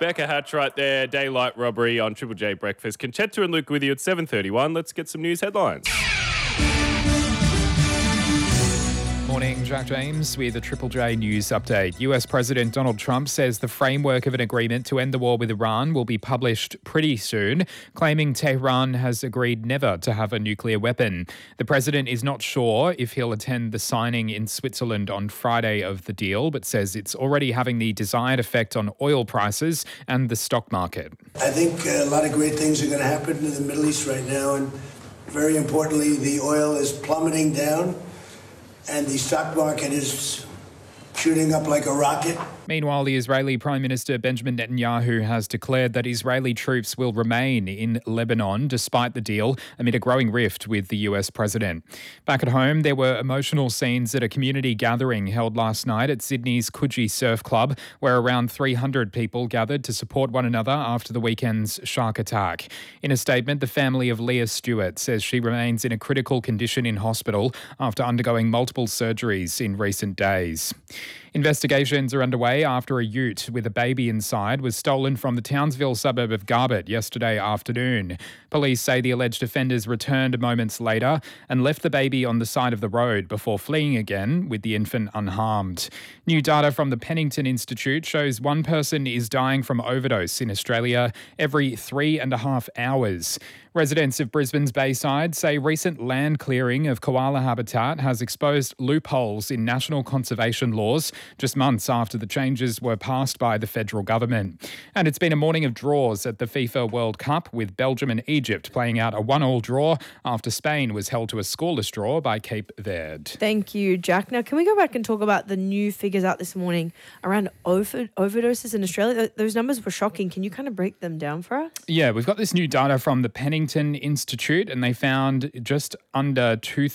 Becca Hatch right there, daylight robbery on Triple J Breakfast. Conchetta and Luke with you at 7:31. Let's get some news headlines. Morning, Jack James with a Triple J news update. US President Donald Trump says the framework of an agreement to end the war with Iran will be published pretty soon, claiming Tehran has agreed never to have a nuclear weapon. The president is not sure if he'll attend the signing in Switzerland on Friday of the deal, but says it's already having the desired effect on oil prices and the stock market. I think a lot of great things are going to happen in the Middle East right now, and very importantly, the oil is plummeting down. And the stock market is shooting up like a rocket. Meanwhile, the Israeli Prime Minister Benjamin Netanyahu has declared that Israeli troops will remain in Lebanon despite the deal amid a growing rift with the US president. Back at home, there were emotional scenes at a community gathering held last night at Sydney's Coogee Surf Club, where around 300 people gathered to support one another after the weekend's shark attack. In a statement, the family of Leah Stewart says she remains in a critical condition in hospital after undergoing multiple surgeries in recent days. Investigations are underway after a ute with a baby inside was stolen from the Townsville suburb of Garbutt yesterday afternoon. Police say the alleged offenders returned moments later and left the baby on the side of the road before fleeing again with the infant unharmed. New data from the Pennington Institute shows one person is dying from overdose in Australia every 3.5 hours. Residents of Brisbane's Bayside say recent land clearing of koala habitat has exposed loopholes in national conservation laws just months after the changes were passed by the federal government. And it's been a morning of draws at the FIFA World Cup, with Belgium and Egypt playing out a 1-1 draw after Spain was held to a scoreless draw by Cape Verde. Thank you, Jack. Now, can we go back and talk about the new figures out this morning around overdoses in Australia? Those numbers were shocking. Can you kind of break them down for us? Yeah, we've got this new data from the Pennington Institute, and they found just under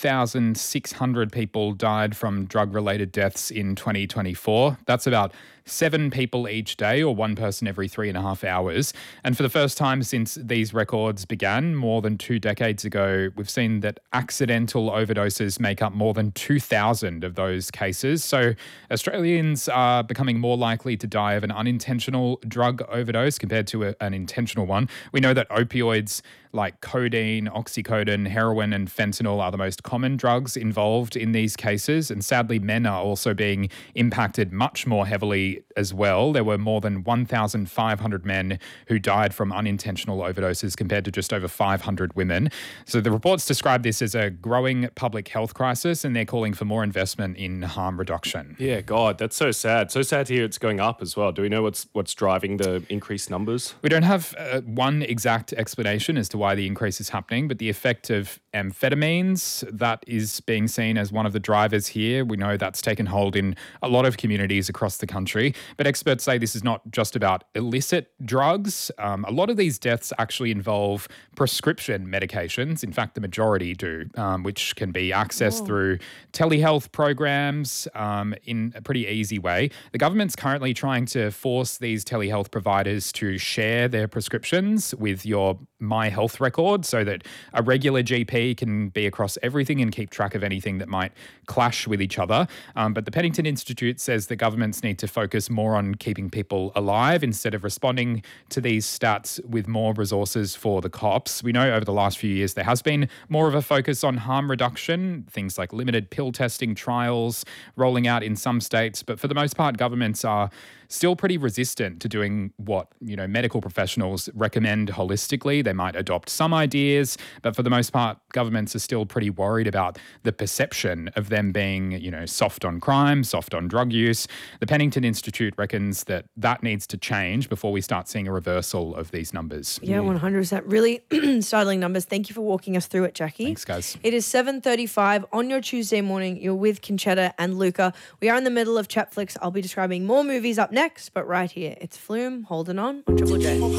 2,600 people died from drug-related deaths in 2024. That's about 7 people each day, or 1 person every 3.5 hours. And for the first time since these records began more than 2 decades ago, we've seen that accidental overdoses make up more than 2,000 of those cases. So Australians are becoming more likely to die of an unintentional drug overdose compared to an intentional one. We know that opioids like codeine, oxycodone, heroin and fentanyl are the most common drugs involved in these cases. And sadly, men are also being impacted much more heavily as well. There were more than 1,500 men who died from unintentional overdoses compared to just over 500 women. So the reports describe this as a growing public health crisis, and they're calling for more investment in harm reduction. Yeah, God, that's so sad. So sad to hear it's going up as well. Do we know what's driving the increased numbers? We don't have one exact explanation as to why the increase is happening, but the effect of amphetamines, that is being seen as one of the drivers here. We know that's taken hold in a lot of communities across the country, but experts say this is not just about illicit drugs. A lot of these deaths actually involve prescription medications. In fact, the majority do, which can be accessed through telehealth programs in a pretty easy way. The government's currently trying to force these telehealth providers to share their prescriptions with your My Health record so that a regular GP can be across everything and keep track of anything that might clash with each other. But the Pennington Institute says the governments need to focus more on keeping people alive instead of responding to these stats with more resources for the cops. We know over the last few years there has been more of a focus on harm reduction, things like limited pill testing trials rolling out in some states, but for the most part governments are still pretty resistant to doing what, medical professionals recommend holistically. They might adopt some ideas, but for the most part, governments are still pretty worried about the perception of them being, soft on crime, soft on drug use. The Pennington Institute reckons that needs to change before we start seeing a reversal of these numbers. Yeah, 100%. Really startling numbers. Thank you for walking us through it, Jackie. Thanks, guys. It is 7:35 on your Tuesday morning. You're with Conchetta and Luca. We are in the middle of Chatflix. I'll be describing more movies up next, but right here, it's Flume holding on Triple J.